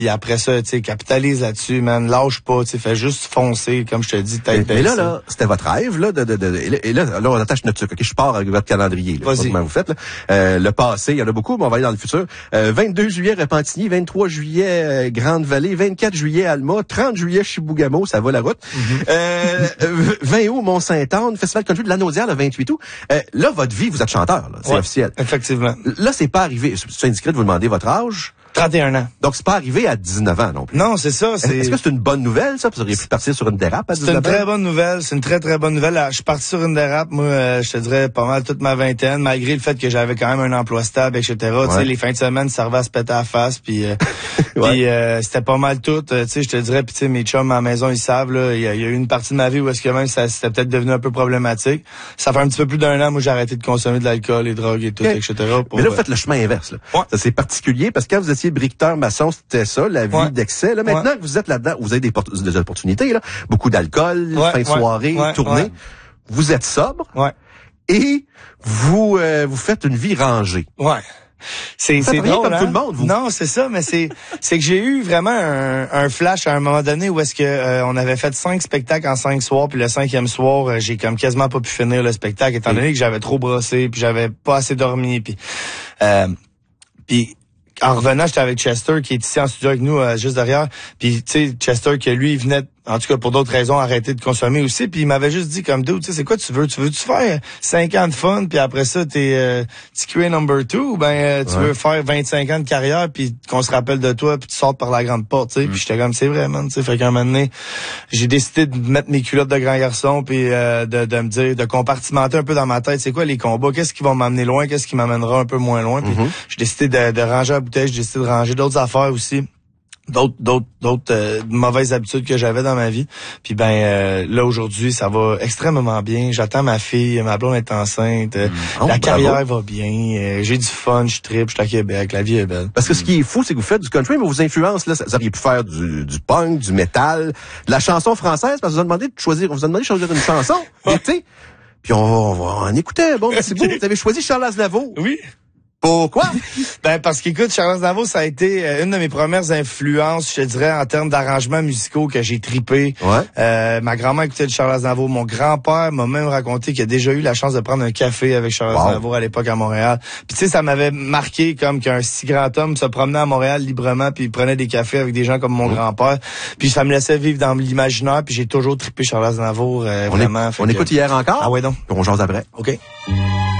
Puis après ça, tu sais, capitalise là-dessus, man. Lâche pas, tu sais, fais juste foncer, comme je te dis, tête baissée. Mais là, c'était votre rêve, là, et là, on attache notre truc. OK, je pars avec votre calendrier, là. Vas-y. Comment vous faites, là. Le passé, il y en a beaucoup, mais on va aller dans le futur. 22 juillet, Repentigny, 23 juillet, Grande-Vallée, 24 juillet, Alma, 30 juillet, Chibougamau, ça va la route. 20 août, Mont-Saint-Anne, Festival Country de Lanaudière, le 28 août. Là, votre vie, vous êtes chanteur, là. C'est officiel. Effectivement. Là, c'est pas arrivé. C'est indiscret de vous demander votre âge. 31 ans. Donc, c'est pas arrivé à 19 ans non plus. Non, c'est ça. Est-ce que c'est une bonne nouvelle, ça? Vous auriez pu partir sur une dérape à 19 ans? C'est une très bonne nouvelle. C'est une très, très bonne nouvelle. Je suis parti sur une dérape, moi, je te dirais, pas mal toute ma vingtaine, malgré le fait que j'avais quand même un emploi stable, etc. Ouais. Tu sais, les fins de semaine servaient à se péter à la face, puis c'était pas mal tout. Tu sais, je te dirais, puis tu sais, mes chums à la maison, ils savent, là, il y a eu une partie de ma vie où est-ce que même ça c'était peut-être devenu un peu problématique. Ça fait un petit peu plus d'un an, moi, j'ai arrêté de consommer de l'alcool, les drogues et tout, etc. Mais là, vous faites le chemin inverse, là. Ouais. Ça, c'est particulier, parce que quand vous étiez briqueteur maçon, c'était ça, la vie d'excès. Là, maintenant que vous êtes là-dedans, vous avez des opportunités, là. Beaucoup d'alcool, fin de soirée, tournée. Vous êtes sobre. Et vous faites une vie rangée. C'est drôle, comme tout le monde, vous. Non, c'est ça, mais c'est que j'ai eu vraiment un flash à un moment donné où est-ce que on avait fait 5 spectacles en 5 soirs, puis le 5e soir, j'ai comme quasiment pas pu finir le spectacle étant donné que j'avais trop brossé, puis j'avais pas assez dormi, puis en revenant, j'étais avec Chester qui est ici en studio avec nous juste derrière, puis tu sais Chester que lui il venait en tout cas pour d'autres raisons arrêter de consommer aussi, puis il m'avait juste dit comme dude, tu sais c'est quoi tu veux-tu faire 5 ans de fun puis après ça t'es TQA number 2 ou ben tu veux faire 25 ans de carrière puis qu'on se rappelle de toi puis tu sortes par la grande porte, tu sais. Puis j'étais comme c'est vrai man, tu sais. Fait qu'un moment donné, j'ai décidé de mettre mes culottes de grand garçon puis de me dire, de compartimenter un peu dans ma tête, c'est quoi les combats, qu'est-ce qui va m'amener loin, qu'est-ce qui m'amènera un peu moins loin, puis j'ai décidé de ranger la bouteille, j'ai décidé de ranger d'autres affaires aussi. D'autres mauvaises habitudes que j'avais dans ma vie. Puis là aujourd'hui, ça va extrêmement bien. J'attends ma fille, ma blonde est enceinte, la carrière va bien, j'ai du fun, je tripe, je suis à Québec, la vie est belle. Parce que ce qui est fou, c'est que vous faites du country, mais vos influences là, vous auriez pu faire du punk, du métal, de la chanson française, parce que vous avez demandé de choisir une chanson, l'été. Puis on va en écouter. Bon, c'est beau. Vous avez choisi Charles Aznavour. Oui. Pourquoi? Parce qu'écoute, Charles Aznavour, ça a été une de mes premières influences, je te dirais, en termes d'arrangements musicaux que j'ai trippé. Ma grand-mère écoutait de Charles Aznavour. Mon grand-père m'a même raconté qu'il a déjà eu la chance de prendre un café avec Charles Aznavour à l'époque à Montréal. Puis tu sais, ça m'avait marqué comme qu'un si grand homme se promenait à Montréal librement puis il prenait des cafés avec des gens comme mon grand-père. Puis ça me laissait vivre dans l'imaginaire puis j'ai toujours trippé Charles Aznavour, vraiment. On écoute hier encore? Ah ouais donc. On jase après. OK.